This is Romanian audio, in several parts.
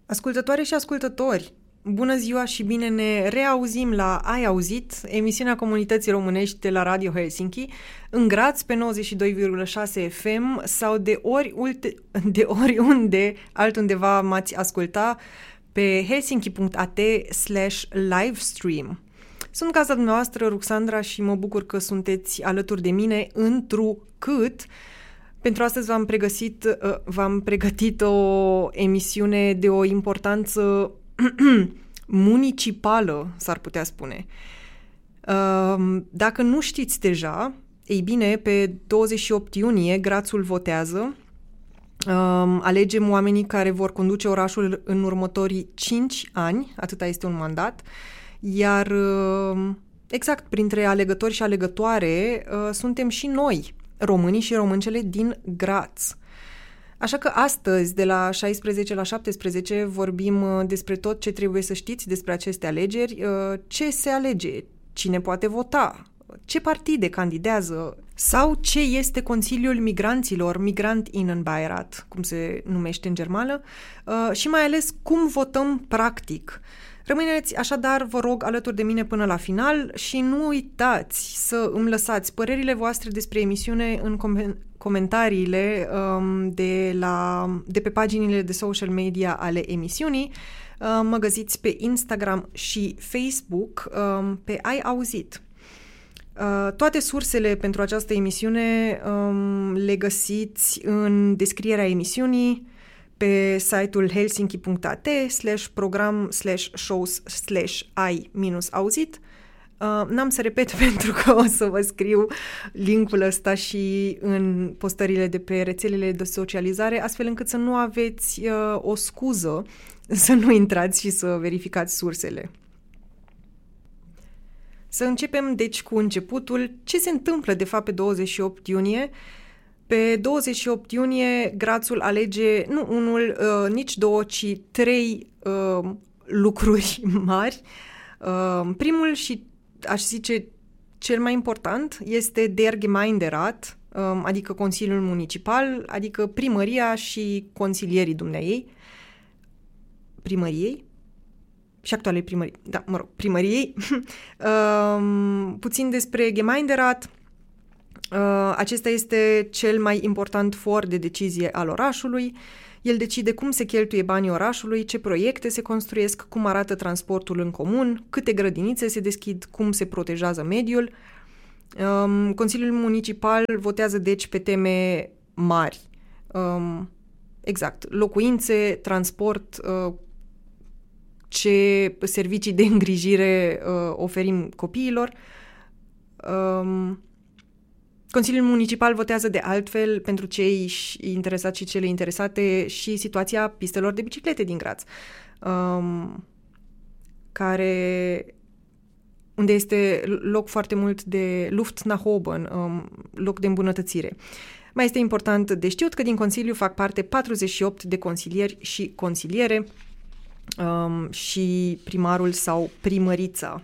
Ascultătoare și ascultători, bună ziua și bine ne reauzim la Ai Auzit, emisiunea comunității românești de la Radio Helsinki, în Graz pe 92,6 FM sau de oriunde altundeva m-ați asculta pe helsinki.at/livestream. Sunt gazda dumneavoastră, Ruxandra, și mă bucur că sunteți alături de mine întrucât pentru astăzi v-am pregătit o emisiune de o importanță municipală, s-ar putea spune. Dacă nu știți deja, ei bine, pe 28 iunie Grazul votează. Alegem oamenii care vor conduce orașul în următorii 5 ani, atâta este un mandat, iar exact printre alegători și alegătoare suntem și noi, românii și româncele din Graz. Așa că astăzi, de la 16 la 17, vorbim despre tot ce trebuie să știți despre aceste alegeri, ce se alege, cine poate vota, ce partide candidează sau ce este Consiliul Migranților, Migrantinnenbeirat, cum se numește în germană, și mai ales cum votăm practic. Rămâneți așadar, vă rog, alături de mine până la final și nu uitați să îmi lăsați părerile voastre despre emisiune în comentariile de pe paginile de social media ale emisiunii. Mă găsiți pe Instagram și Facebook pe Ai Auzit. Toate sursele pentru această emisiune le găsiți în descrierea emisiunii, pe site-ul helsinki.at/program/shows/ai-auzit. N-am să repet pentru că o să vă scriu linkul ăsta și în postările de pe rețelele de socializare, astfel încât să nu aveți o scuză să nu intrați și să verificați sursele. Să începem deci cu începutul. Ce se întâmplă de fapt pe 28 iunie? Pe 28 iunie, Grazul alege nu unul, nici două, ci 3 lucruri mari. Primul și, aș zice, cel mai important este Der Gemeinderat, adică Consiliul Municipal, adică primăria și consilierii dumneaei. Primăriei? Și actualei primării. Da, mă rog, primăriei. Puțin despre Gemeinderat. Acesta este cel mai important for de decizie al orașului. El decide cum se cheltuie banii orașului, ce proiecte se construiesc, cum arată transportul în comun, câte grădinițe se deschid, cum se protejează mediul. Consiliul Municipal votează deci pe teme mari. Exact, locuințe, transport, ce servicii de îngrijire oferim copiilor. Consiliul Municipal votează de altfel pentru cei interesați și cele interesate și situația pistelor de biciclete din Graz, unde este loc foarte mult de Luft nach oben, loc de îmbunătățire. Mai este important de știut că din Consiliu fac parte 48 de consilieri și consiliere și primarul sau primărița.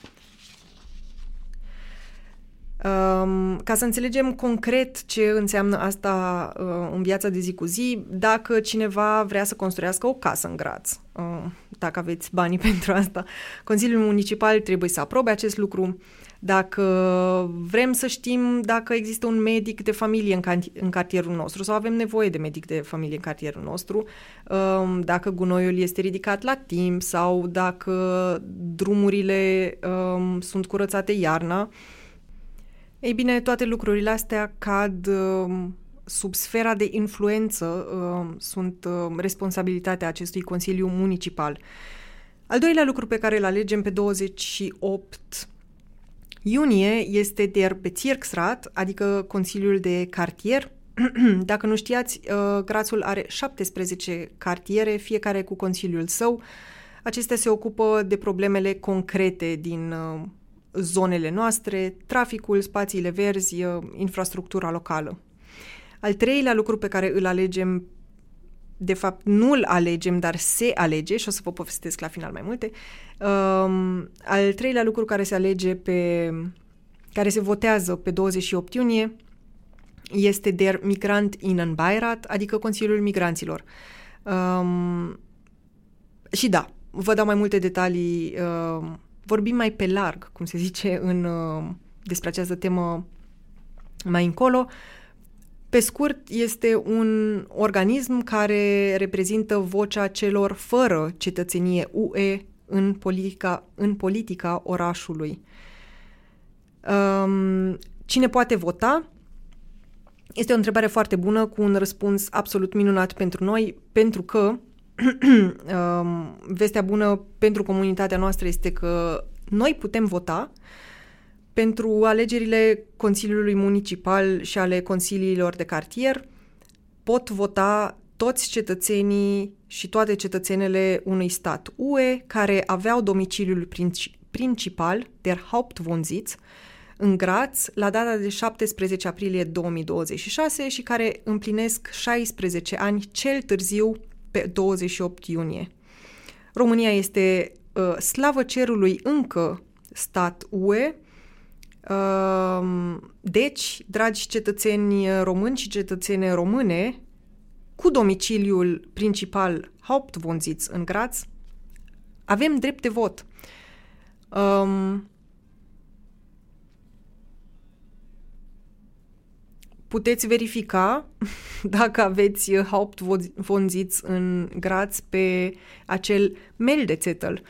Ca să înțelegem concret ce înseamnă asta în viața de zi cu zi, dacă cineva vrea să construiască o casă în Graz, dacă aveți banii pentru asta, Consiliul Municipal trebuie să aprobe acest lucru. Dacă vrem să știm dacă există un medic de familie în cartierul nostru sau avem nevoie de medic de familie în cartierul nostru, dacă gunoiul este ridicat la timp sau dacă drumurile sunt curățate iarna, ei bine, toate lucrurile astea cad sub sfera de influență, sunt responsabilitatea acestui Consiliu Municipal. Al doilea lucru pe care îl alegem pe 28 iunie este Der Bezirksrat, adică Consiliul de Cartier. Dacă nu știați, Grazul are 17 cartiere, fiecare cu consiliul său. Acestea se ocupă de problemele concrete din zonele noastre, traficul, spațiile verzi, infrastructura locală. Al treilea lucru pe care îl alegem, de fapt nu îl alegem, dar se alege, și o să vă povestesc la final mai multe, al treilea lucru care se alege care se votează pe 28 iunie este Der Migrantinnenbeirat, adică Consiliul Migranților. Și da, vă dau mai multe detalii, vorbim mai pe larg, cum se zice, despre această temă mai încolo. Pe scurt, este un organism care reprezintă vocea celor fără cetățenie UE în politica orașului. Cine poate vota? Este o întrebare foarte bună cu un răspuns absolut minunat pentru noi, pentru că vestea bună pentru comunitatea noastră este că noi putem vota pentru alegerile Consiliului Municipal și ale consiliilor de cartier. Pot vota toți cetățenii și toate cetățenele unui stat UE care aveau domiciliul principal, der Hauptwohnsitz, în Graz, la data de 17 aprilie 2026 și care împlinesc 16 ani cel târziu pe 28 iunie. România este, slavă cerului, încă stat UE. Deci, dragi cetățeni români și cetățene române, cu domiciliul principal Hauptwohnsitz în Graz, avem drept de vot. Puteți verifica dacă aveți Hauptwohnsitz în Graz pe acel Meldezettel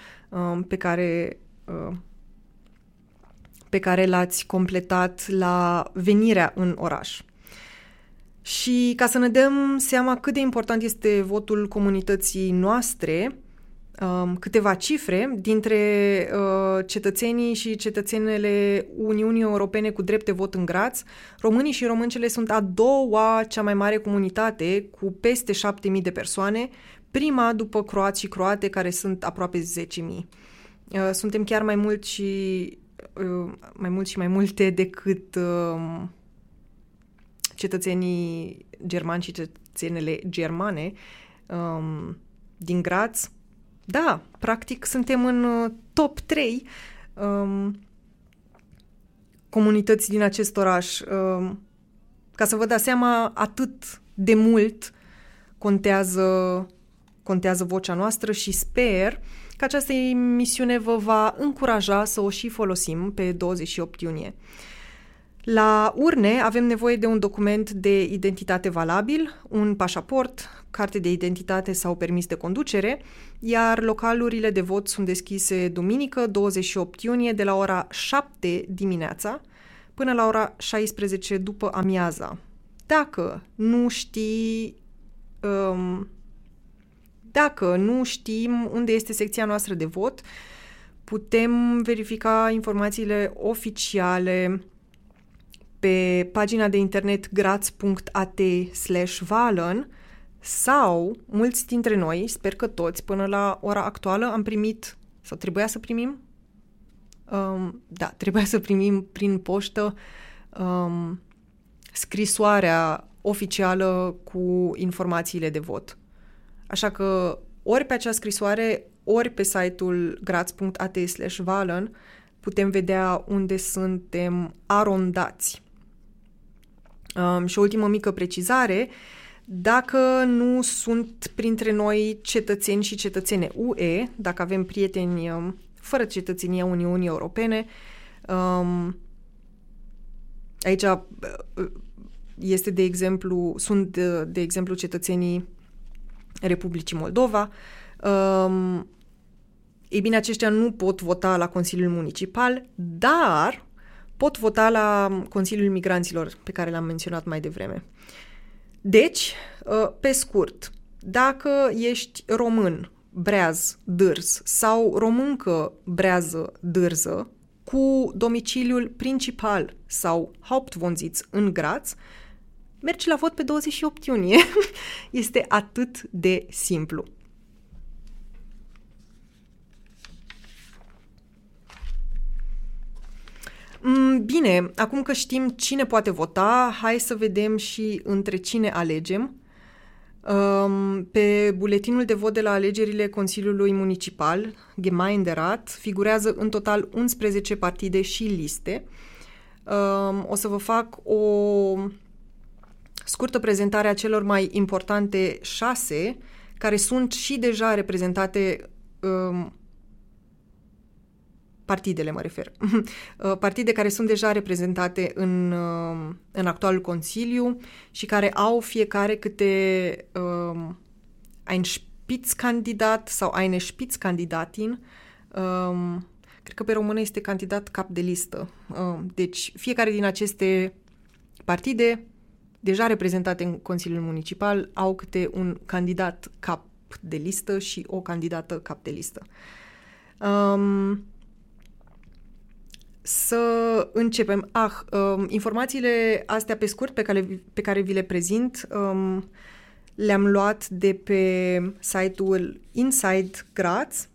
pe care l-ați completat la venirea în oraș. Și ca să ne dăm seama cât de important este votul comunității noastre, câteva cifre dintre cetățenii și cetățenele Uniunii Europene cu drept de vot în Graz. Românii și româncele sunt a doua cea mai mare comunitate, cu peste 7.000 de persoane, prima după croați și croate, care sunt aproape 10.000. Suntem chiar mai mulți și mai multe decât cetățenii germani și cetățenele germane din Graz. Da, practic suntem în top 3 comunități din acest oraș. Ca să vă dați seama, atât de mult contează vocea noastră și sper că această emisiune vă va încuraja să o și folosim pe 28 iunie. La urne avem nevoie de un document de identitate valabil, un pașaport, carte de identitate sau permis de conducere, iar localurile de vot sunt deschise duminică, 28 iunie, de la ora 7 dimineața până la ora 16 după amiaza. Dacă nu știm unde este secția noastră de vot, putem verifica informațiile oficiale pe pagina de internet graz.at/Wahlen sau mulți dintre noi, sper că toți, până la ora actuală am primit, sau trebuia să primim? Trebuia să primim prin poștă scrisoarea oficială cu informațiile de vot. Așa că ori pe acea scrisoare, ori pe site-ul graz.at/Wahlen putem vedea unde suntem arondați. Și o ultimă mică precizare, dacă nu sunt printre noi cetățeni și cetățene UE, dacă avem prieteni fără cetățenia Uniunii Europene, aici este sunt de exemplu cetățenii Republicii Moldova, ei bine, aceștia nu pot vota la Consiliul Municipal, dar pot vota la Consiliul Migranților, pe care l-am menționat mai devreme. Deci, pe scurt, dacă ești român, breaz, dârz sau româncă, brează, dârză, cu domiciliul principal sau Hauptwohnsitz în Graz, mergi la vot pe 28 iunie. Este atât de simplu. Bine, acum că știm cine poate vota, hai să vedem și între cine alegem. Pe buletinul de vot de la alegerile Consiliului Municipal, Gemeinderat, figurează în total 11 partide și liste. O să vă fac o scurtă prezentare a celor mai importante 6 care sunt și deja reprezentate, partidele mă refer, partide care sunt deja reprezentate în actualul Consiliu și care au fiecare câte ein Spitzenkandidat sau eine Spitzenkandidatin. Cred că pe română este candidat cap de listă. Deci fiecare din aceste partide deja reprezentate în Consiliul Municipal au câte un candidat cap de listă și o candidată cap de listă. Să începem. Informațiile astea pe scurt pe care vi le prezint le-am luat de pe site-ul Inside Graz,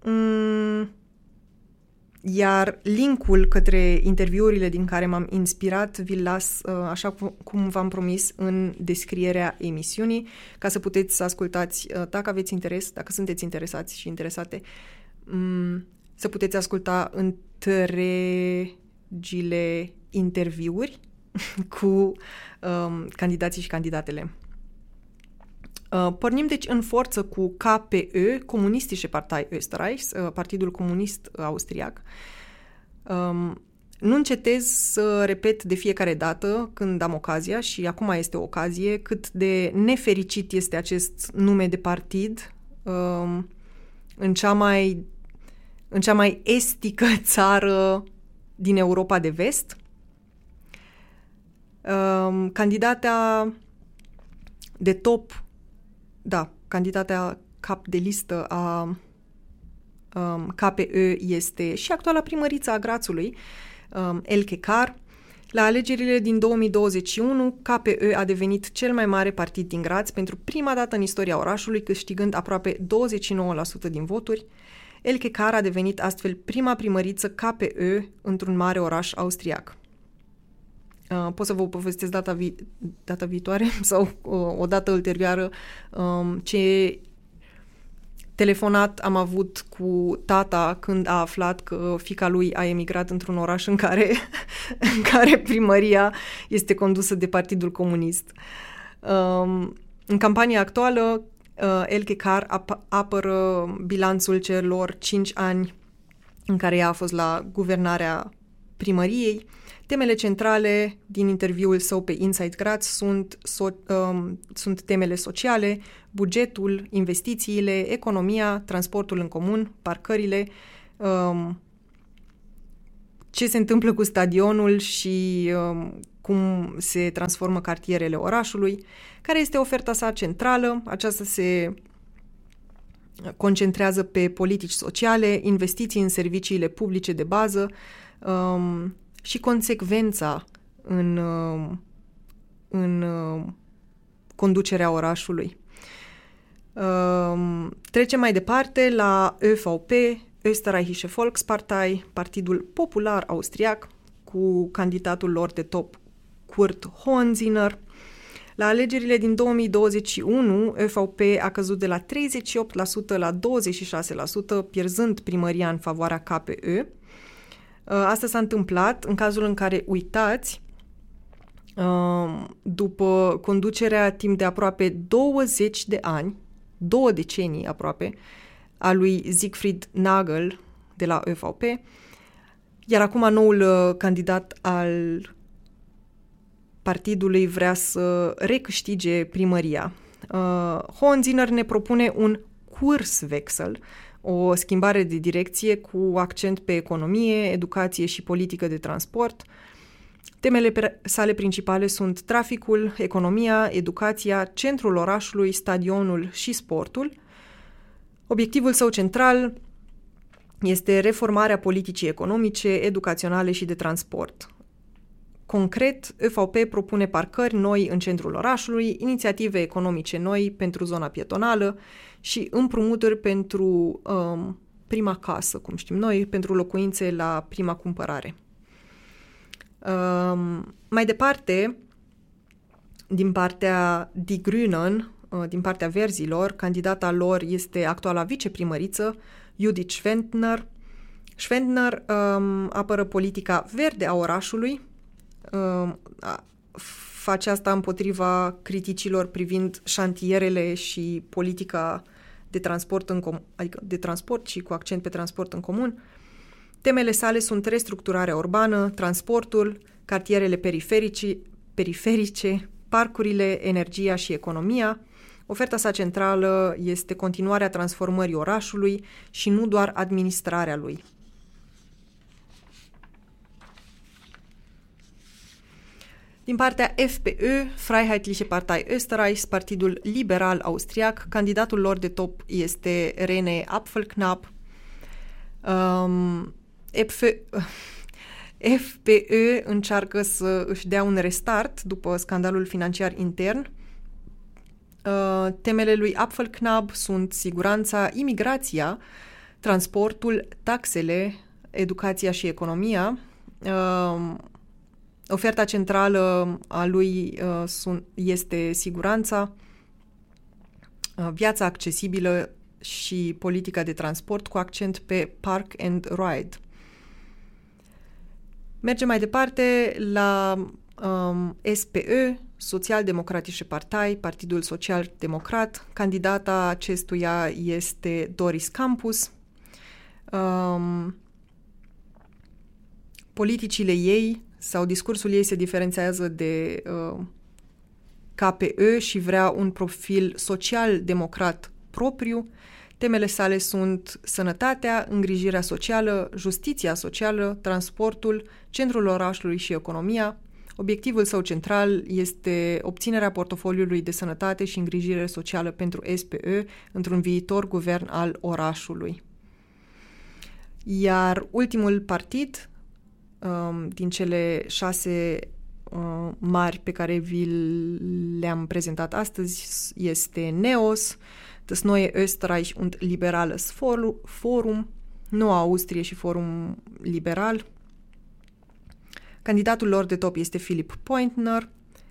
iar linkul către interviurile din care m-am inspirat vi-l las, așa cum v-am promis, în descrierea emisiunii, ca să puteți să ascultați, dacă aveți interes, dacă sunteți interesați și interesate, să puteți asculta întregile interviuri cu candidații și candidatele. Pornim deci în forță cu KPÖ, Kommunistische Partei Österreichs, Partidul Comunist Austriac. Nu încetez să repet de fiecare dată când am ocazia, și acum este o ocazie, cât de nefericit este acest nume de partid în cea mai estică țară din Europa de Vest. Candidata de top, candidata cap de listă a KPÖ este și actuala primăriță a Grazului, Elke Kar. La alegerile din 2021, KPÖ a devenit cel mai mare partid din Graz pentru prima dată în istoria orașului, câștigând aproape 29% din voturi. Elke Kar a devenit astfel prima primăriță KPÖ într-un mare oraș austriac. Pot să vă povestesc data viitoare sau o dată ulterioară ce telefonat am avut cu tata când a aflat că fiica lui a emigrat într-un oraș în care primăria este condusă de Partidul Comunist. În campania actuală, Elke Kar apără bilanțul celor 5 ani în care ea a fost la guvernarea primăriei. Temele centrale din interviul său pe Inside Graz sunt temele sociale, bugetul, investițiile, economia, transportul în comun, parcările, ce se întâmplă cu stadionul și cum se transformă cartierele orașului, care este oferta sa centrală. Aceasta se concentrează pe politici sociale, investiții în serviciile publice de bază, și consecvența în conducerea orașului. Trecem mai departe la ÖVP, Österreichische Volkspartei, Partidul Popular Austriac, cu candidatul lor de top, Kurt Hohenzinner. La alegerile din 2021, ÖVP a căzut de la 38% la 26%, pierzând primăria în favoarea KPÖ. Asta s-a întâmplat în cazul în care, uitați, după conducerea timp de aproape 20 de ani, 2 decenii aproape, a lui Siegfried Nagel de la ÖVP, iar acum noul candidat al partidului vrea să recâștige primăria. Hohenzinner ne propune un Kurswechsel, o schimbare de direcție cu accent pe economie, educație și politică de transport. Temele sale principale sunt traficul, economia, educația, centrul orașului, stadionul și sportul. Obiectivul său central este reformarea politicii economice, educaționale și de transport. Concret, ÖVP propune parcări noi în centrul orașului, inițiative economice noi pentru zona pietonală și împrumuturi pentru prima casă, cum știm noi, pentru locuințe la prima cumpărare. Mai departe, din partea Die Grünen, din partea verzilor, candidata lor este actuala viceprimăriță, Judith Schwendner. Schwendner apără politica verde a orașului, face asta împotriva criticilor privind șantierele și politica de transport, adică de transport și cu accent pe transport în comun. Temele sale sunt restructurarea urbană, transportul, cartierele periferice, parcurile, energia și economia. Oferta sa centrală este continuarea transformării orașului și nu doar administrarea lui. Din partea FPÖ, Freiheitliche Partei Österreichs, Partidul Liberal Austriac, candidatul lor de top este René Apfelknapp. FPÖ încearcă să își dea un restart după scandalul financiar intern. Temele lui Apfelknapp sunt siguranța, imigrația, transportul, taxele, educația și economia. Oferta centrală a lui este siguranța, viața accesibilă și politica de transport cu accent pe Park and Ride. Mergem mai departe la SPÖ, Social-Democratische Partei, Partidul Social-Democrat. Candidata acestuia este Doris Campus. Politicile ei sau discursul ei se diferențiază de KPÖ și vrea un profil social-democrat propriu. Temele sale sunt sănătatea, îngrijirea socială, justiția socială, transportul, centrul orașului și economia. Obiectivul său central este obținerea portofoliului de sănătate și îngrijire socială pentru SPÖ într-un viitor guvern al orașului. Iar ultimul partid din cele 6 mari pe care vi le-am prezentat astăzi este NEOS, Das Neue Österreich und Liberales Forum, Noua Austrie și Forum Liberal. Candidatul lor de top este Philipp Pointner,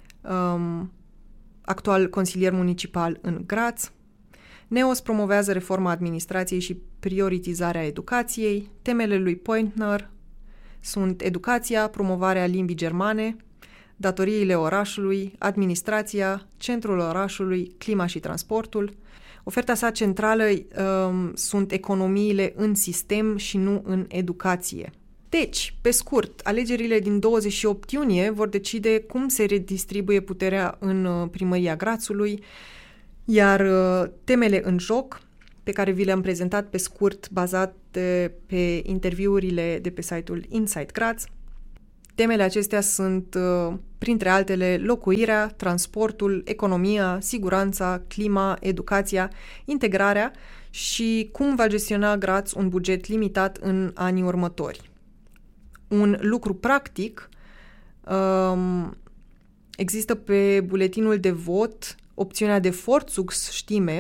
actual consilier municipal în Graz. NEOS promovează reforma administrației și prioritizarea educației. Temele lui Pointner sunt educația, promovarea limbii germane, datoriile orașului, administrația, centrul orașului, clima și transportul. Oferta sa centrală sunt economiile în sistem și nu în educație. Deci, pe scurt, alegerile din 28 iunie vor decide cum se redistribuie puterea în primăria Grazului, iar temele în joc, pe care vi le-am prezentat pe scurt, bazate pe interviurile de pe site-ul Inside Graz. Temele acestea sunt, printre altele, locuirea, transportul, economia, siguranța, clima, educația, integrarea și cum va gestiona Graz un buget limitat în anii următori. Un lucru practic, există pe buletinul de vot opțiunea de Vorzugsstimme,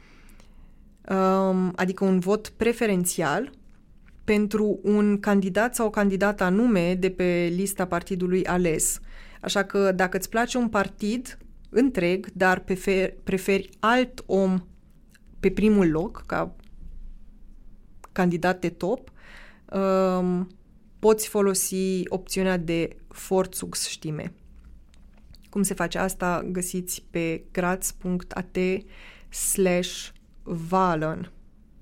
adică un vot preferențial pentru un candidat sau o candidată anume de pe lista partidului ales. Așa că dacă îți place un partid întreg, dar preferi alt om pe primul loc ca candidat de top, poți folosi opțiunea de Vorzugsstimme. Cum se face asta găsiți pe graz.at/Wahlen.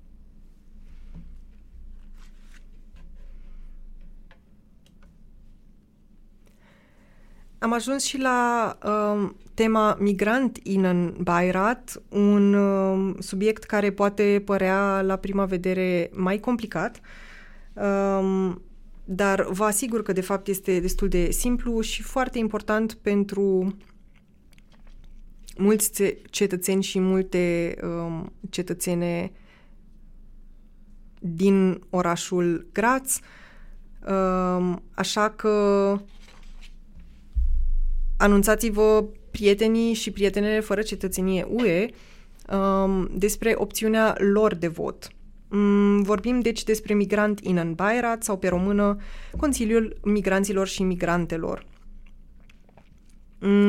Am ajuns și la tema Migrantinnenbeirat, un subiect care poate părea la prima vedere mai complicat, dar vă asigur că de fapt este destul de simplu și foarte important pentru mulți cetățeni și multe cetățene din orașul Graz, așa că anunțați-vă prietenii și prietenele fără cetățenie UE despre opțiunea lor de vot. Vorbim deci despre Migrantinnenbeirat sau pe română Consiliul Migranților și Migrantelor.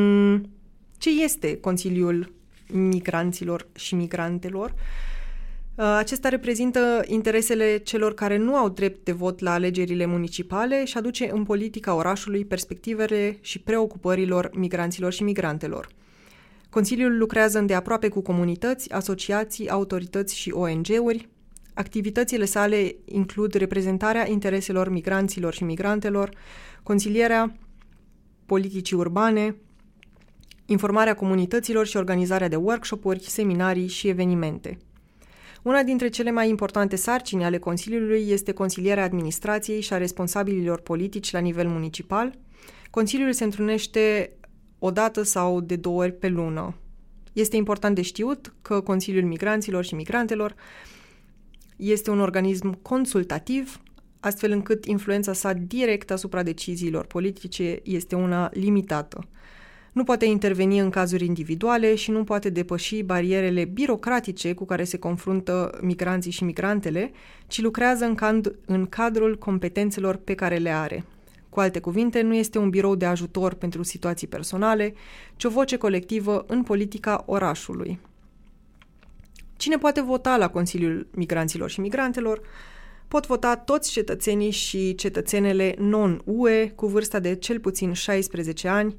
Ce este Consiliul Migranților și Migrantelor? Acesta reprezintă interesele celor care nu au drept de vot la alegerile municipale și aduce în politica orașului perspectivele și preocupărilor migranților și migrantelor. Consiliul lucrează îndeaproape cu comunități, asociații, autorități și ONG-uri. Activitățile sale includ reprezentarea intereselor migranților și migrantelor, consilierea politicii urbane, informarea comunităților și organizarea de workshop-uri, seminarii și evenimente. Una dintre cele mai importante sarcini ale Consiliului este consilierea administrației și a responsabililor politici la nivel municipal. Consiliul se întrunește o dată sau de 2 ori pe lună. Este important de știut că Consiliul Migranților și Migrantelor este un organism consultativ, astfel încât influența sa directă asupra deciziilor politice este una limitată. Nu poate interveni în cazuri individuale și nu poate depăși barierele birocratice cu care se confruntă migranții și migrantele, ci lucrează în cadrul competențelor pe care le are. Cu alte cuvinte, nu este un birou de ajutor pentru situații personale, ci o voce colectivă în politica orașului. Cine poate vota la Consiliul Migranților și Migrantelor? Pot vota toți cetățenii și cetățenele non-UE cu vârsta de cel puțin 16 ani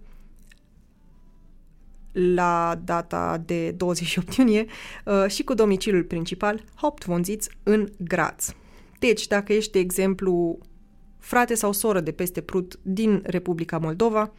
la data de 28 iunie și cu domiciliul principal Hauptwohnsitz în Graz. Deci, dacă ești, de exemplu, frate sau soră de peste Prut din Republica Moldova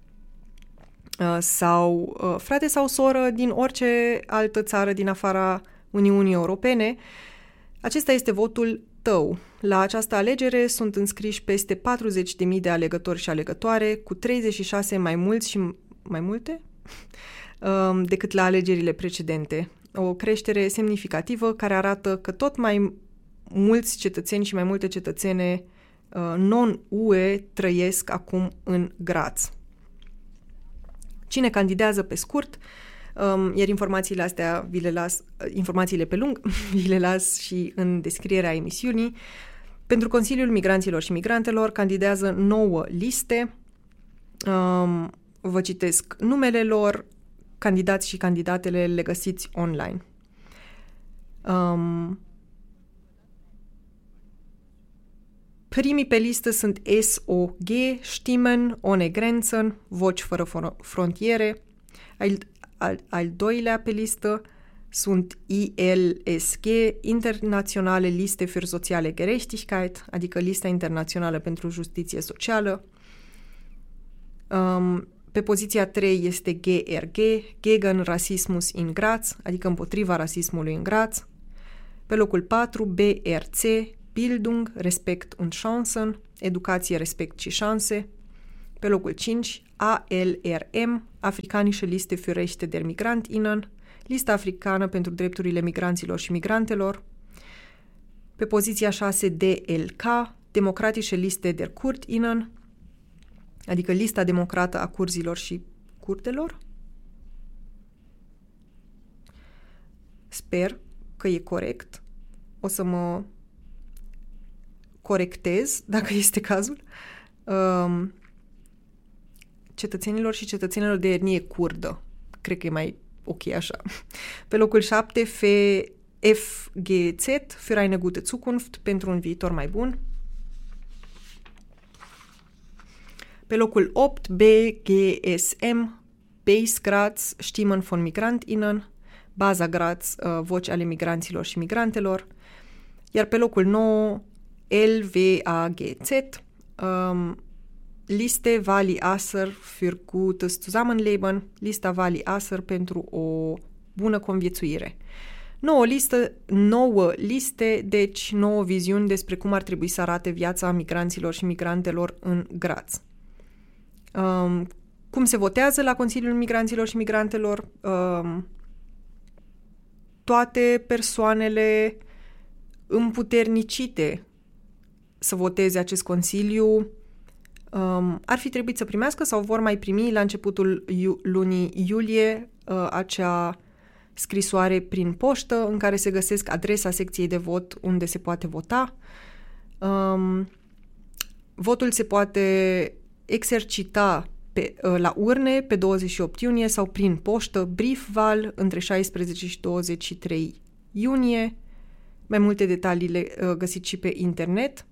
sau frate sau soră din orice altă țară din afara Uniunii Europene, acesta este votul tău. La această alegere sunt înscriși peste 40.000 de alegători și alegătoare, cu 36 mai mulți și mai multe decât la alegerile precedente. O creștere semnificativă care arată că tot mai mulți cetățeni și mai multe cetățene non-UE trăiesc acum în Graz. Cine candidează pe scurt, iar informațiile astea informațiile pe lung, vi le las și în descrierea emisiunii. Pentru Consiliul Migranților și Migrantelor candidează 9 liste. Vă citesc numele lor, candidați și candidatele le găsiți online. Primii pe listă sunt SOG, Stimmen ohne Grenzen, Voci fără frontiere. Al doilea pe listă sunt ILSG, Internationale Liste für Soziale Gerechtigkeit, adică Lista Internațională pentru Justiție Socială. Pe poziția 3 este GRG, Gegen Rassismus in Graz, adică împotriva rasismului în Graz. Pe locul 4, BRC, Bildung, Respekt und Chancen, Educație, Respect și Șanse. Pe locul 5, ALRM, Afrikanische Liste für Rechte der MigrantInnen, Lista africană pentru drepturile migranților și migrantelor. Pe poziția 6, DLK, Demokratische Liste der KurdInnen, adică Lista Democrată a curzilor și curdelor. Sper că e corect. O să mă corectez, dacă este cazul. Cetățenilor și cetățenilor de etnie curdă. Cred că e mai ok așa. Pe locul 7, FGZ, für eine gute Zukunft, pentru un viitor mai bun. Pe locul 8, BGSM, Base Graz, Stimmen von MigrantInnen, Baza Graz, voci ale migranților și migrantelor. Iar pe locul 9, LVAGZ, Liste Vali Aser für gutes Zusammenleben, Lista Vali Aser pentru o bună conviețuire. 9 liste, deci 9 viziuni despre cum ar trebui să arate viața migranților și migrantelor în Graz. Cum se votează la Consiliul Migranților și Migrantelor? Toate persoanele împuternicite să voteze acest Consiliu ar fi trebuit să primească sau vor mai primi la începutul lunii iulie acea scrisoare prin poștă în care se găsesc adresa secției de vot unde se poate vota. Votul se poate exercita la urne pe 28 iunie sau prin poștă Briefwahl între 16 și 23 iunie. Mai multe detalii le găsiți și pe internet.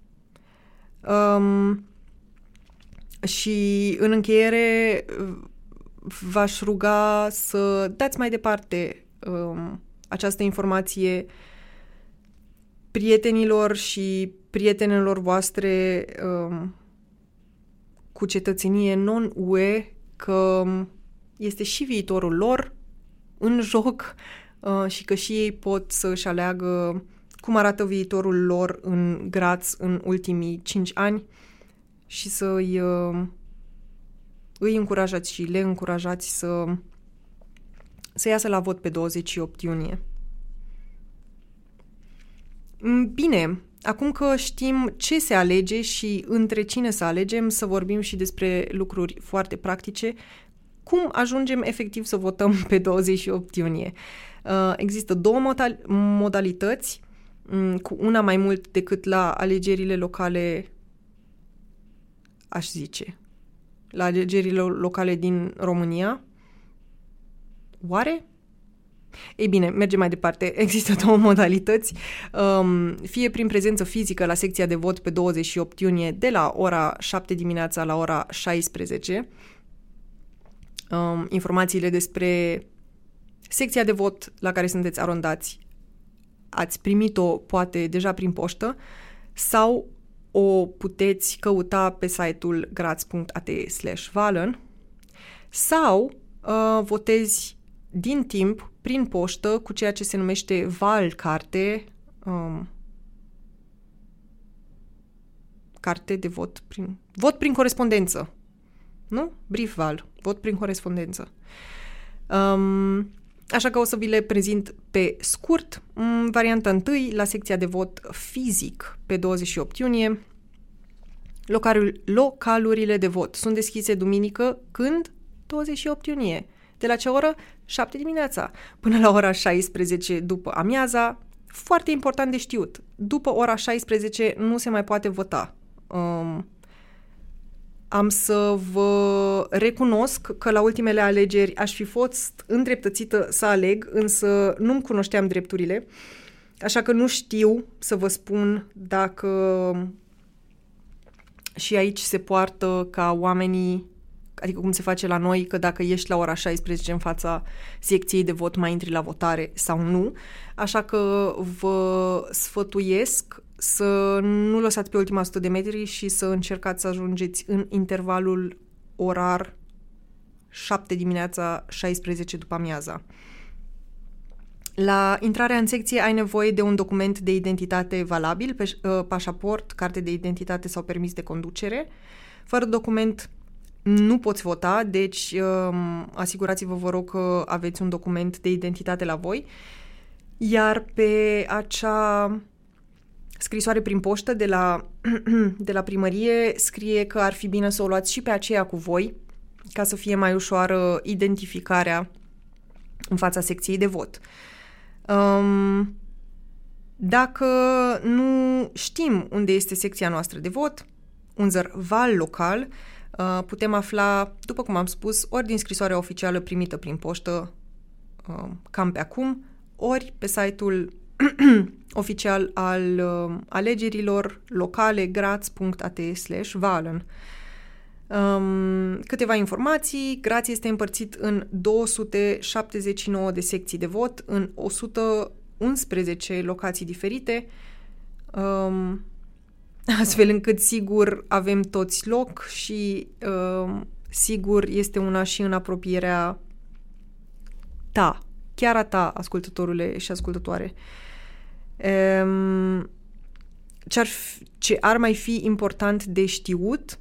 Și în încheiere v-aș ruga să dați mai departe această informație prietenilor și prietenelor voastre cu cetățenie non-UE, că este și viitorul lor în joc și că și ei pot să-și aleagă cum arată viitorul lor în Graz în ultimii 5 ani și să îi încurajați și le încurajați să iasă la vot pe 28 iunie. Bine, acum că știm ce se alege și între cine să alegem, să vorbim și despre lucruri foarte practice. Cum ajungem efectiv să votăm pe 28 iunie? Există două modalități, cu una mai mult decât la alegerile locale, aș zice, la alegerile locale din România. Oare? Ei bine, mergem mai departe. Există două modalități. Fie prin prezență fizică la secția de vot pe 28 iunie de la ora 7 dimineața la ora 16. Informațiile despre secția de vot la care sunteți arondați ați primit-o poate deja prin poștă sau o puteți căuta pe site-ul graz.at/Wahlen sau votezi din timp prin poștă cu ceea ce se numește Wahlkarte, carte de vot prin corespondență. Nu? Briefwahl, vot prin corespondență. Așa că o să vi le prezint pe scurt. Varianta 1, la secția de vot fizic pe 28 iunie. Localurile de vot sunt deschise duminică când? 28 iunie. De la ce oră? 7 dimineața până la ora 16 după amiaza. Foarte important de știut. După ora 16 nu se mai poate vota. Am să vă recunosc că la ultimele alegeri aș fi fost îndreptățită să aleg, însă nu-mi cunoșteam drepturile, așa că nu știu să vă spun dacă și aici se poartă ca oamenii, adică cum se face la noi, că dacă ești la ora 16 în fața secției de vot mai intri la votare sau nu, așa că vă sfătuiesc să nu lăsați pe ultima 100 de metri și să încercați să ajungeți în intervalul orar 7 dimineața, 16 după amiaza. La intrarea în secție ai nevoie de un document de identitate valabil, pașaport, carte de identitate sau permis de conducere. Fără document nu poți vota, deci asigurați-vă, vă rog, că aveți un document de identitate la voi. Iar pe acea scrisoare prin poștă de la primărie scrie că ar fi bine să o luați și pe aceea cu voi, ca să fie mai ușoară identificarea în fața secției de vot. Dacă nu știm unde este secția noastră de vot, unser Wahllokal, putem afla, după cum am spus, ori din scrisoarea oficială primită prin poștă, cam pe acum, ori pe site-ul oficial al alegerilor locale graz.at/Wahlen. Câteva informații. Graz este împărțit în 279 de secții de vot în 111 locații diferite, astfel încât sigur avem toți loc și sigur este una și în apropierea ta, chiar a ta, ascultătorule și ascultătoare. Ce ar mai fi important de știut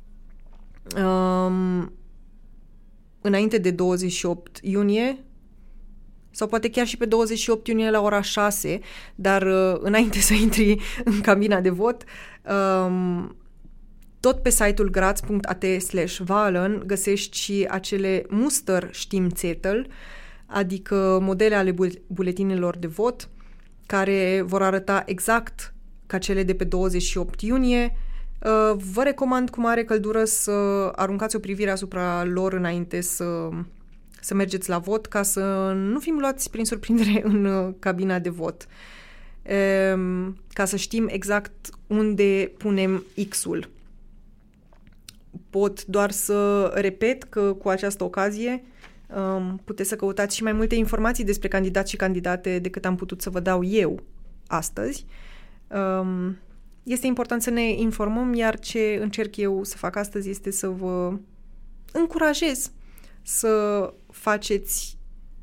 înainte de 28 iunie sau poate chiar și pe 28 iunie la ora 6, dar înainte să intri în cabina de vot, tot pe site-ul graz.at/Wahlen găsești și acele Musterstimmzettel, adică modele ale buletinelor de vot, care vor arăta exact ca cele de pe 28 iunie. Vă recomand cu mare căldură să aruncați o privire asupra lor înainte să mergeți la vot, ca să nu fim luați prin surprindere în cabina de vot. ca să știm exact unde punem X-ul. Pot doar să repet că cu această ocazie puteți să căutați și mai multe informații despre candidați și candidate decât am putut să vă dau eu astăzi. Este important să ne informăm, iar ce încerc eu să fac astăzi este să vă încurajez să faceți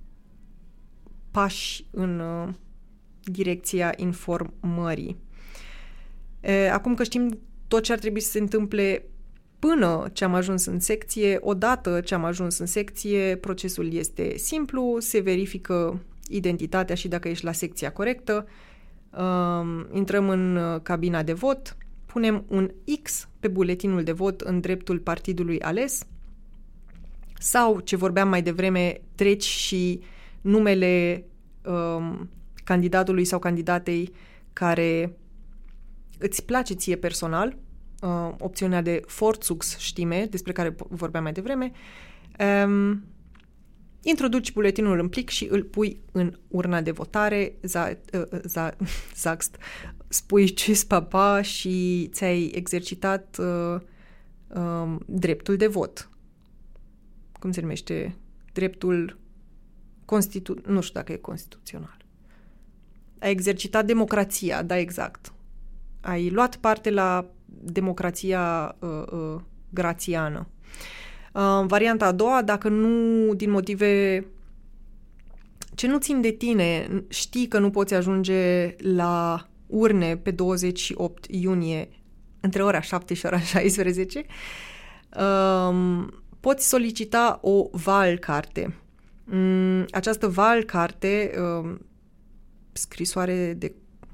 pași în direcția informării. Acum că știm tot ce ar trebui să se întâmple până ce am ajuns în secție, odată ce am ajuns în secție, procesul este simplu, se verifică identitatea și dacă ești la secția corectă, intrăm în cabina de vot, punem un X pe buletinul de vot în dreptul partidului ales sau, ce vorbeam mai devreme, treci și numele candidatului sau candidatei care îți place ție personal, opțiunea de Vorzugsstimme, despre care vorbeam mai devreme, introduci buletinul în plic și îl pui în urna de votare, spui tschüss papa și ți-ai exercitat dreptul de vot. Cum se numește? Dreptul nu știu dacă e constituțional. Ai exercitat democrația, da, exact. Ai luat parte la democrația grațiană. Varianta a doua, dacă nu, din motive ce nu țin de tine, știi că nu poți ajunge la urne pe 28 iunie între ora 7 și ora 16, poți solicita o Wahlkarte. Această Wahlkarte, scrisoare de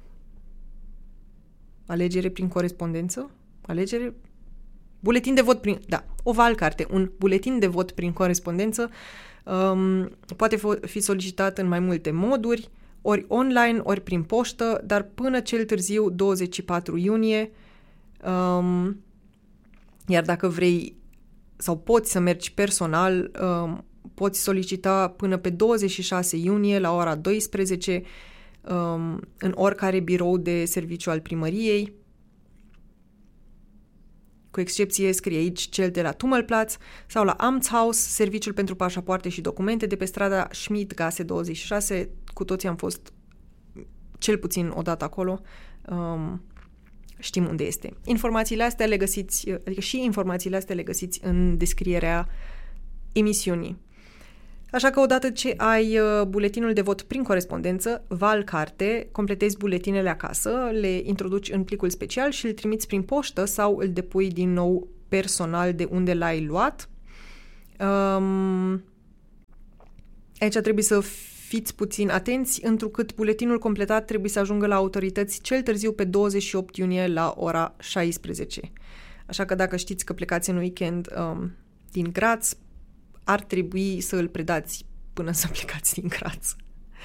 alegere prin corespondență, buletin de vot o Wahlkarte, un buletin de vot prin corespondență, poate fi solicitat în mai multe moduri, ori online, ori prin poștă, dar până cel târziu 24 iunie, iar dacă vrei sau poți să mergi personal, poți solicita până pe 26 iunie la ora 12 în oricare birou de serviciu al primăriei, cu excepție, scrie aici, cel de la Tummelplatz sau la Amtshaus, serviciul pentru pașapoarte și documente de pe strada Schmidgasse 26. Cu toții am fost cel puțin o dată acolo. Știm unde este. Informațiile astea le găsiți, adică și informațiile astea le găsiți în descrierea emisiunii. Așa că odată ce ai buletinul de vot prin corespondență, Wahlkarte, completezi buletinele acasă, le introduci în plicul special și îl trimiți prin poștă sau îl depui din nou personal de unde l-ai luat. Aici trebuie să fiți puțin atenți, întrucât buletinul completat trebuie să ajungă la autorități cel târziu pe 28 iunie la ora 16. Așa că dacă știți că plecați în weekend din Graz, ar trebui să îl predați până să plecați din Graz.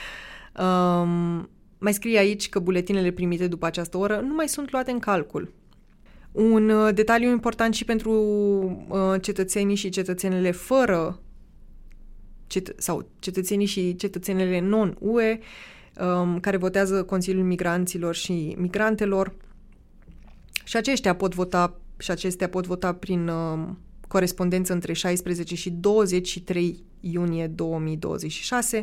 Mai scrie aici că buletinele primite după această oră nu mai sunt luate în calcul. Un detaliu important și pentru cetățenii și cetățenele fără sau cetățenii și cetățenele non-UE care votează Consiliul Migranților și Migrantelor și acestea pot vota prin corespondență între 16 și 23 iunie 2026.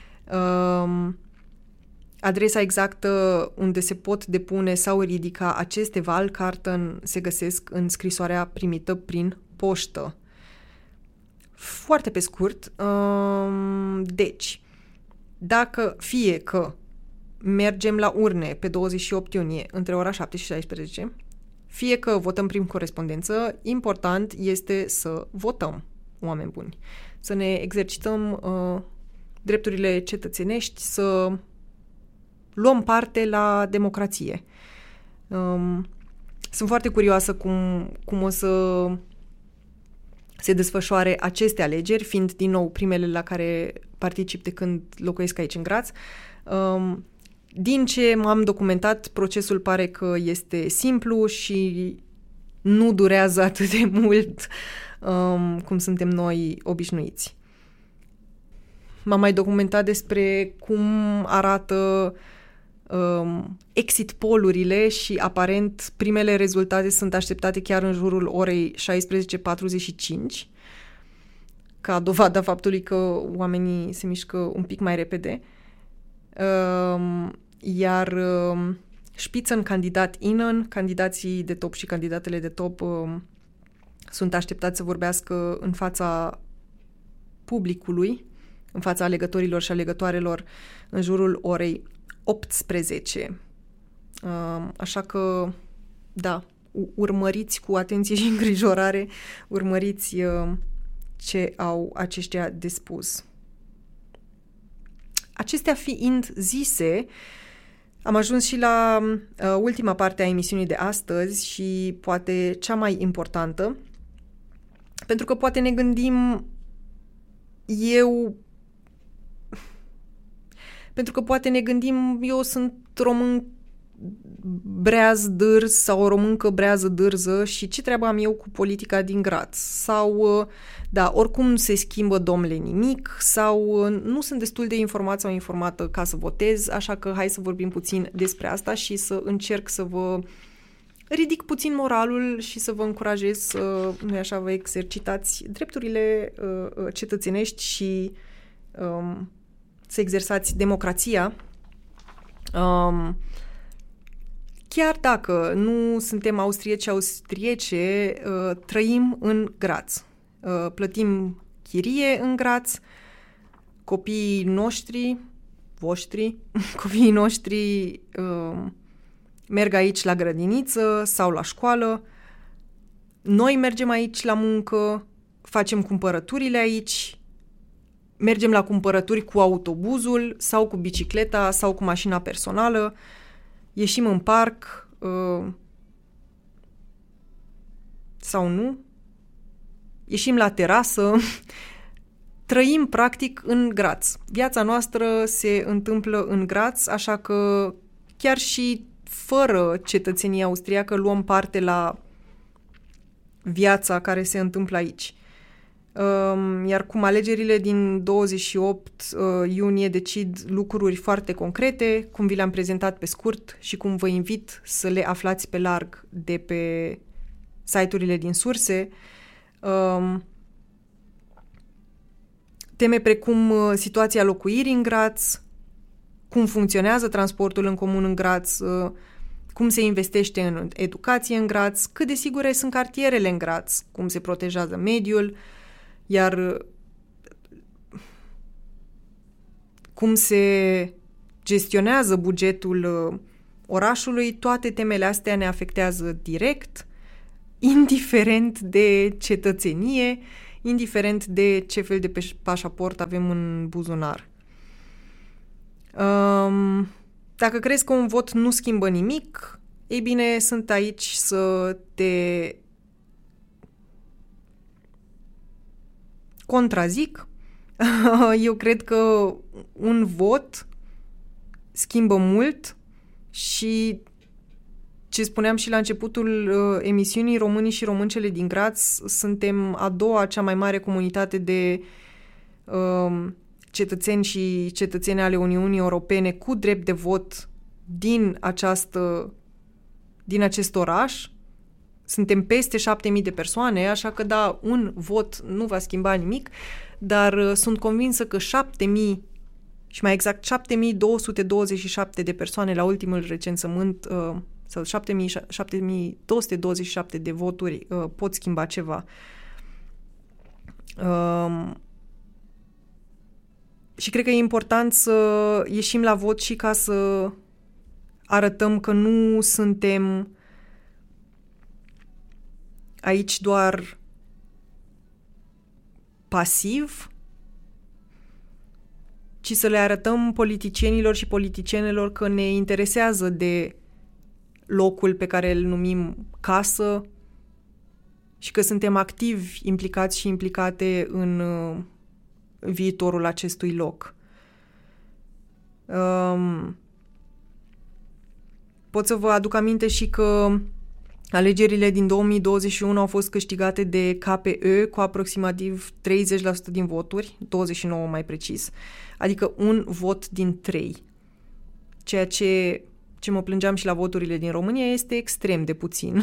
Adresa exactă unde se pot depune sau ridica aceste Wahlkarten se găsesc în scrisoarea primită prin poștă. Foarte pe scurt, deci, dacă fie că mergem la urne pe 28 iunie între ora 7 și 16, fie că votăm prin corespondență, important este să votăm, oameni buni, să ne exercităm drepturile cetățenești, să luăm parte la democrație. Sunt foarte curioasă cum o să se desfășoare aceste alegeri, fiind din nou primele la care particip de când locuiesc aici în Graz. Din ce m-am documentat, procesul pare că este simplu și nu durează atât de mult cum suntem noi obișnuiți. M-am mai documentat despre cum arată exit pollurile și aparent primele rezultate sunt așteptate chiar în jurul orei 16:45, ca dovada faptului că oamenii se mișcă un pic mai repede. Iar Spitzenkandidat-innen, candidații de top și candidatele de top, sunt așteptați să vorbească în fața publicului, în fața alegătorilor și alegătoarelor, în jurul orei 18. Așa că, da, urmăriți cu atenție și îngrijorare, urmăriți ce au aceștia de spus. Acestea fiind zise, am ajuns și la ultima parte a emisiunii de astăzi și poate cea mai importantă, pentru că poate ne gândim eu sunt român breaz dârz sau o româncă brează dârză și ce treabă am eu cu politica din Graz? Sau, da, oricum se schimbă, domnule, nimic, sau nu sunt destul de informat sau informată ca să votez, așa că hai să vorbim puțin despre asta și să încerc să vă ridic puțin moralul și să vă încurajez să, nu așa, vă exercitați drepturile cetățenești și să exersați democrația. Chiar dacă nu suntem austriece, trăim în Graz. Plătim chirie în Graz, copiii noștri merg aici la grădiniță sau la școală, noi mergem aici la muncă, facem cumpărăturile aici, mergem la cumpărături cu autobuzul sau cu bicicleta sau cu mașina personală, ieșim în parc sau nu, ieșim la terasă, trăim practic în Graz. Viața noastră se întâmplă în Graz, așa că chiar și fără cetățenie austriacă luăm parte la viața care se întâmplă aici. Iar cum alegerile din 28 iunie decid lucruri foarte concrete, cum vi le-am prezentat pe scurt și cum vă invit să le aflați pe larg de pe site-urile din surse, teme precum situația locuirii în Graz, cum funcționează transportul în comun în Graz, cum se investește în educație în Graz, cât de sigure sunt cartierele în Graz, cum se protejează mediul, iar cum se gestionează bugetul orașului, toate temele astea ne afectează direct, indiferent de cetățenie, indiferent de ce fel de pașaport avem în buzunar. Dacă crezi că un vot nu schimbă nimic, ei bine, sunt aici să te contrazic. Eu cred că un vot schimbă mult și ce spuneam și la începutul emisiunii, românii și româncele din Graz suntem a doua cea mai mare comunitate de cetățeni și cetățene ale Uniunii Europene cu drept de vot din acest oraș. Suntem peste 7.000 de persoane, așa că da, un vot nu va schimba nimic, dar sunt convinsă că 7.000 și mai exact 7.227 de persoane la ultimul recensământ sau 7.227 de voturi pot schimba ceva. Și cred că e important să ieșim la vot și ca să arătăm că nu suntem aici doar pasiv, ci să le arătăm politicienilor și politicienelor că ne interesează de locul pe care îl numim casă și că suntem activi, implicați și implicate în viitorul acestui loc. Pot să vă aduc aminte și că alegerile din 2021 au fost câștigate de KPÖ cu aproximativ 30% din voturi, 29 mai precis, adică un vot din 3. ceea ce mă plângeam și la voturile din România, este extrem de puțin.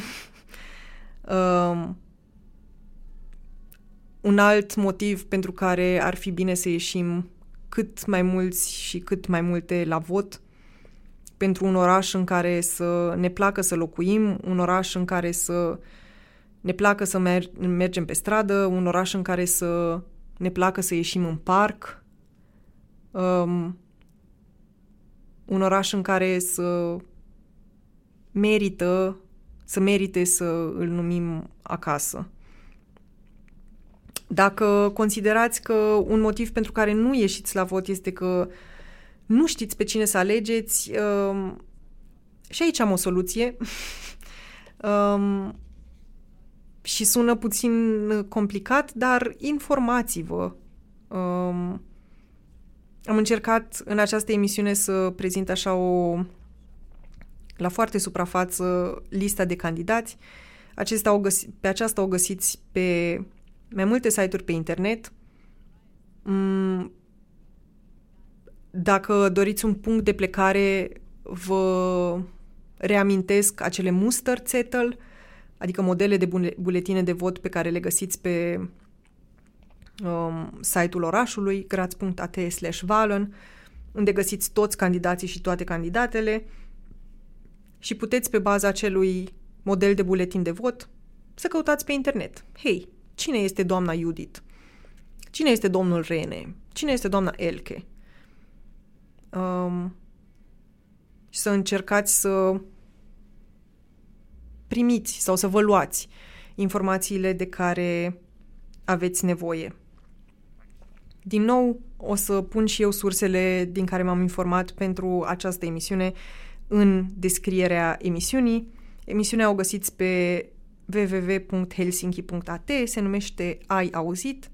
Un alt motiv pentru care ar fi bine să ieșim cât mai mulți și cât mai multe la vot, pentru un oraș în care să ne placă să locuim, un oraș în care să ne placă să mergem pe stradă, un oraș în care să ne placă să ieșim în parc, un oraș în care să merite să îl numim acasă. Dacă considerați că un motiv pentru care nu ieșiți la vot este că nu știți pe cine să alegeți, și aici am o soluție. Și sună puțin complicat, dar informați-vă. Am încercat în această emisiune să prezint așa la foarte suprafață lista de candidați. Pe aceasta o găsiți pe mai multe site-uri pe internet. Dacă doriți un punct de plecare, vă reamintesc acele Musterzettel, adică modele de buletine de vot pe care le găsiți pe site-ul orașului, graz.at/Wahlen, unde găsiți toți candidații și toate candidatele și puteți, pe baza acelui model de buletin de vot, să căutați pe internet. Hei, cine este doamna Judith? Cine este domnul Rene? Cine este doamna Elke? Și să încercați să primiți sau să vă luați informațiile de care aveți nevoie. Din nou, o să pun și eu sursele din care m-am informat pentru această emisiune în descrierea emisiunii. Emisiunea o găsiți pe www.helsinki.at, se numește Ai auzit?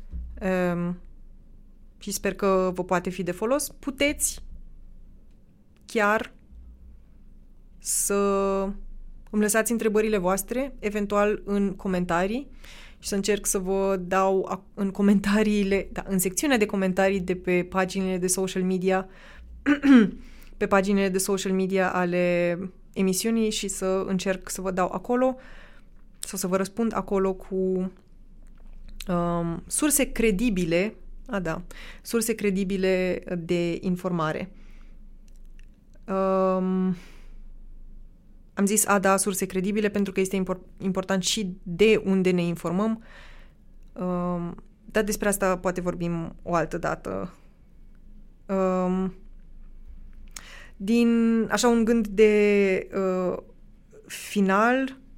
Și sper că vă poate fi de folos. Puteți chiar să îmi lăsați întrebările voastre, eventual în comentarii, și să încerc să vă dau în comentariile, în secțiunea de comentarii de pe paginile de social media, pe paginile de social media ale emisiunii, și să încerc să vă dau acolo sau să vă răspund acolo cu surse credibile, surse credibile de informare. Am zis surse credibile pentru că este important și de unde ne informăm, dar despre asta poate vorbim o altă dată. Din așa un gând de final,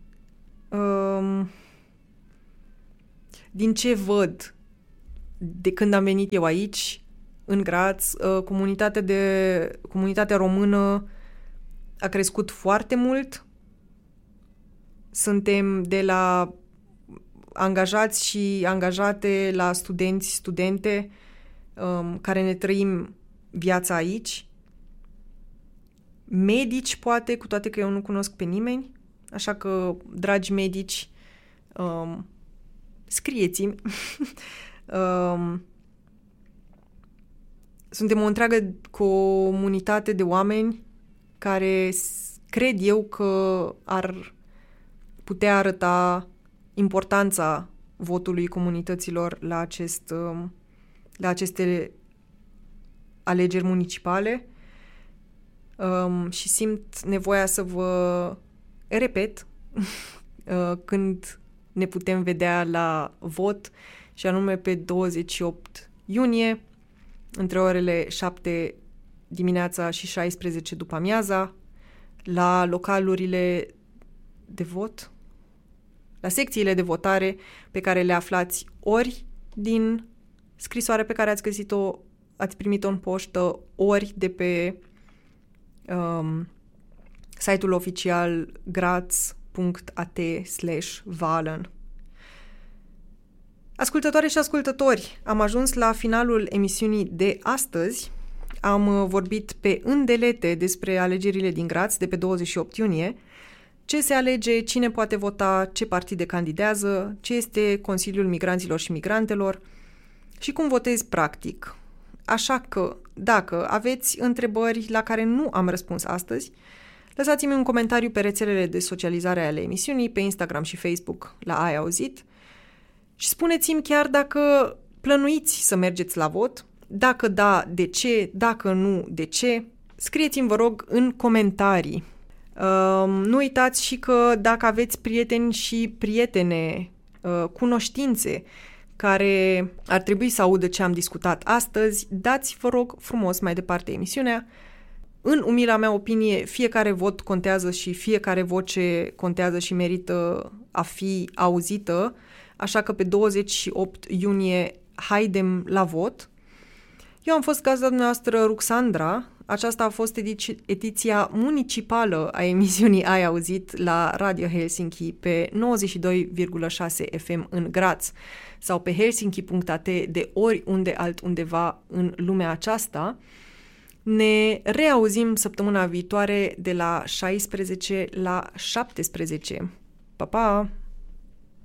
din ce văd de când am venit eu aici, în Graz, comunitatea română a crescut foarte mult. Suntem de la angajați și angajate la studenți, studente, care ne trăim viața aici. Medici, poate, cu toate că eu nu cunosc pe nimeni, așa că, dragi medici, scrieți-mi. Suntem o întreagă comunitate de oameni care cred eu că ar putea arăta importanța votului comunităților la aceste alegeri municipale, și simt nevoia să vă repet când ne putem vedea la vot, și anume pe 28 iunie, între orele 7 dimineața și 16 după amiaza, la localurile de vot, la secțiile de votare pe care le aflați ori din scrisoarea pe care ați primit-o în poștă, ori de pe site-ul oficial graz.at/Wahlen. Ascultătoare și ascultători, am ajuns la finalul emisiunii de astăzi. Am vorbit pe îndelete despre alegerile din Graz de pe 28 iunie, ce se alege, cine poate vota, ce partide candidează, ce este Consiliul Migranților și Migrantelor și cum votezi practic. Așa că, dacă aveți întrebări la care nu am răspuns astăzi, lăsați-mi un comentariu pe rețelele de socializare ale emisiunii, pe Instagram și Facebook la Ai Auzit și spuneți-mi chiar dacă plănuiți să mergeți la vot, dacă da, de ce, dacă nu, de ce. Scrieți-mi, vă rog, în comentarii. Nu uitați și că dacă aveți prieteni și prietene, cunoștințe care ar trebui să audă ce am discutat astăzi, dați, vă rog, frumos mai departe emisiunea. În umila mea opinie, fiecare vot contează și fiecare voce contează și merită a fi auzită, așa că pe 28 iunie haidem la vot. Eu am fost gazda dumneavoastră Ruxandra. Aceasta a fost ediția municipală a emisiunii Ai Auzit la Radio Helsinki pe 92,6 FM în Graz sau pe helsinki.at de oriunde altundeva în lumea aceasta. Ne reauzim săptămâna viitoare de la 16 la 17. Pa, pa!